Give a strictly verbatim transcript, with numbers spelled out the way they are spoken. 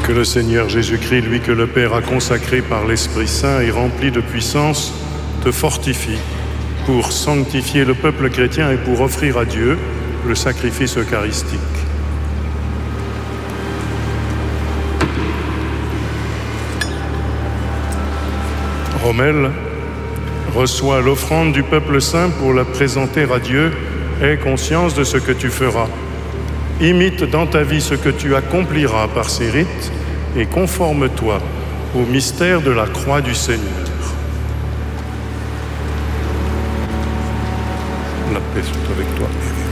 Que le Seigneur Jésus-Christ, lui que le Père a consacré par l'Esprit Saint et rempli de puissance, te fortifie pour sanctifier le peuple chrétien et pour offrir à Dieu le sacrifice eucharistique. Rommel, reçois l'offrande du peuple saint pour la présenter à Dieu. Aie conscience de ce que tu feras. Imite dans ta vie ce que tu accompliras par ces rites et conforme-toi au mystère de la croix du Seigneur. La paix soit avec toi.